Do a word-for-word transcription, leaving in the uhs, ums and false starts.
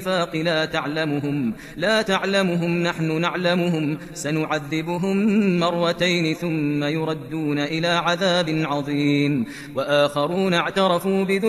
النفاق لا تعلمهم لا تعلمهم نحن نعلمهم سنعذبهم مرتين ثم يردون إلى عذاب عظيم وآخرون اعترفوا بذنوبهم